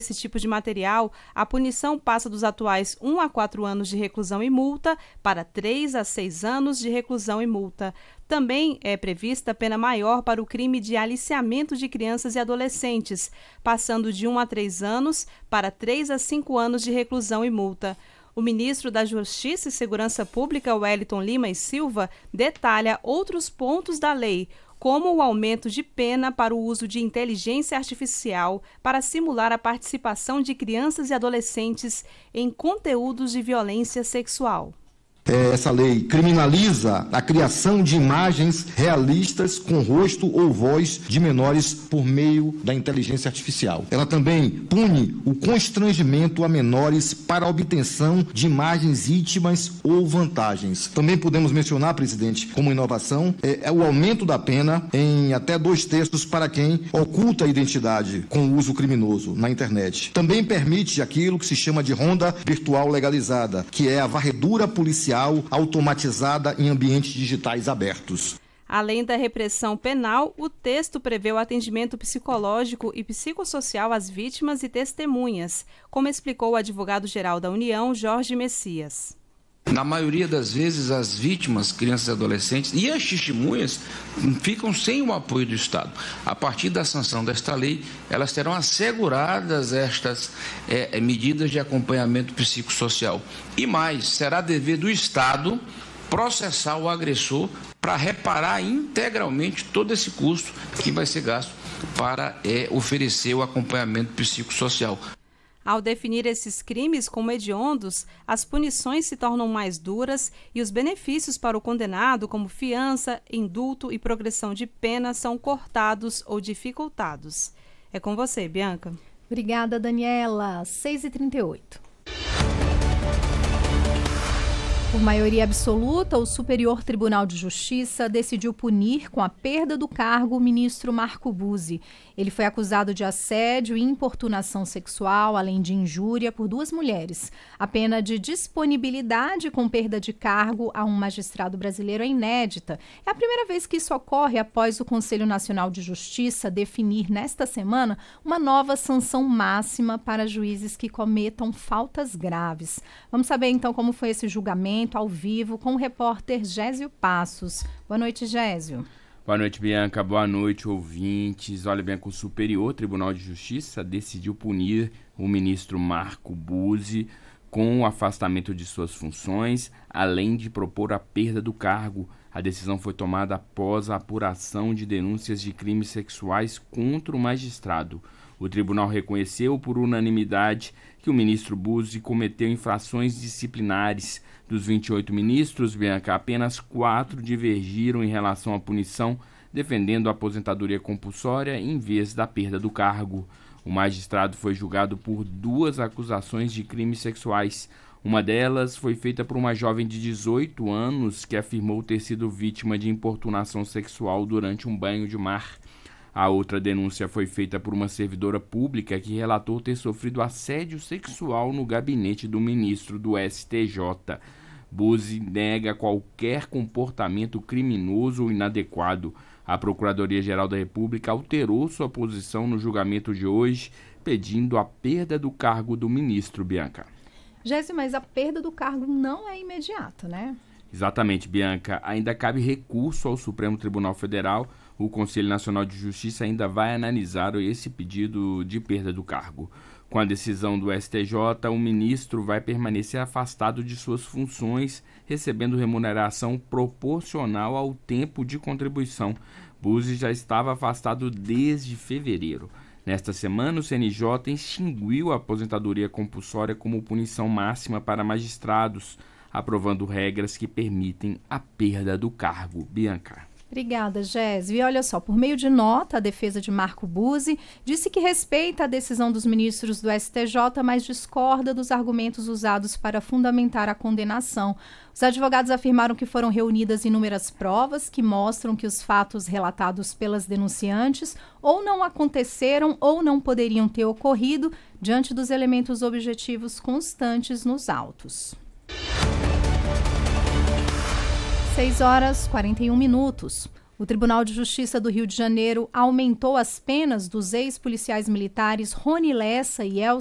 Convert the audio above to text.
esse tipo de material, a punição passa dos atuais 1 a 4 anos de reclusão e multa para 3 a 6 anos de reclusão e multa. Também é prevista pena maior para o crime de aliciamento de crianças e adolescentes, passando de 1 a 3 anos para 3 a 5 anos de reclusão e multa. O ministro da Justiça e Segurança Pública, Wellington Lima e Silva, detalha outros pontos da lei, como o aumento de pena para o uso de inteligência artificial para simular a participação de crianças e adolescentes em conteúdos de violência sexual. Essa lei criminaliza a criação de imagens realistas com rosto ou voz de menores por meio da inteligência artificial. Ela também pune o constrangimento a menores para a obtenção de imagens íntimas ou vantagens. Também podemos mencionar, presidente, como inovação, o aumento da pena em até 2/3 para quem oculta a identidade com uso criminoso na internet. Também permite aquilo que se chama de ronda virtual legalizada, que é a varredura policial automatizada em ambientes digitais abertos. Além da repressão penal, o texto prevê o atendimento psicológico e psicossocial às vítimas e testemunhas, como explicou o advogado-geral da União, Jorge Messias. Na maioria das vezes, as vítimas, crianças e adolescentes, e as testemunhas ficam sem o apoio do Estado. A partir da sanção desta lei, elas terão asseguradas estas medidas de acompanhamento psicossocial. E mais, será dever do Estado processar o agressor para reparar integralmente todo esse custo que vai ser gasto para oferecer o acompanhamento psicossocial. Ao definir esses crimes como hediondos, as punições se tornam mais duras e os benefícios para o condenado, como fiança, indulto e progressão de pena, são cortados ou dificultados. É com você, Bianca. Obrigada, Daniela. 6h38. Por maioria absoluta, o Superior Tribunal de Justiça decidiu punir com a perda do cargo o ministro Marco Buzzi. Ele foi acusado de assédio e importunação sexual, além de injúria, por 2 mulheres. A pena de disponibilidade com perda de cargo a um magistrado brasileiro é inédita. É a primeira vez que isso ocorre após o Conselho Nacional de Justiça definir nesta semana uma nova sanção máxima para juízes que cometam faltas graves. Vamos saber então como foi esse julgamento ao vivo com o repórter Gésio Passos. Boa noite, Gésio. Boa noite, Bianca. Boa noite, ouvintes. Olha, Bianca, o Superior Tribunal de Justiça decidiu punir o ministro Marco Buzzi com o afastamento de suas funções, além de propor a perda do cargo. A decisão foi tomada após a apuração de denúncias de crimes sexuais contra o magistrado. O tribunal reconheceu por unanimidade que o ministro Buzzi cometeu infrações disciplinares. Dos 28 ministros, Bianca, apenas 4 divergiram em relação à punição, defendendo a aposentadoria compulsória em vez da perda do cargo. O magistrado foi julgado por 2 acusações de crimes sexuais. Uma delas foi feita por uma jovem de 18 anos que afirmou ter sido vítima de importunação sexual durante um banho de mar. A outra denúncia foi feita por uma servidora pública que relatou ter sofrido assédio sexual no gabinete do ministro do STJ. Buzzi nega qualquer comportamento criminoso ou inadequado. A Procuradoria-Geral da República alterou sua posição no julgamento de hoje, pedindo a perda do cargo do ministro, Bianca. Gésio, mas a perda do cargo não é imediata, né? Exatamente, Bianca. Ainda cabe recurso ao Supremo Tribunal Federal. O Conselho Nacional de Justiça ainda vai analisar esse pedido de perda do cargo. Com a decisão do STJ, o ministro vai permanecer afastado de suas funções, recebendo remuneração proporcional ao tempo de contribuição. Buzzi já estava afastado desde fevereiro. Nesta semana, o CNJ extinguiu a aposentadoria compulsória como punição máxima para magistrados, aprovando regras que permitem a perda do cargo. Bianca. Obrigada, Gésio. E olha só, por meio de nota, a defesa de Marco Buzzi disse que respeita a decisão dos ministros do STJ, mas discorda dos argumentos usados para fundamentar a condenação. Os advogados afirmaram que foram reunidas inúmeras provas que mostram que os fatos relatados pelas denunciantes ou não aconteceram ou não poderiam ter ocorrido diante dos elementos objetivos constantes nos autos. 6h41. O Tribunal de Justiça do Rio de Janeiro aumentou as penas dos ex-policiais militares Rony Lessa e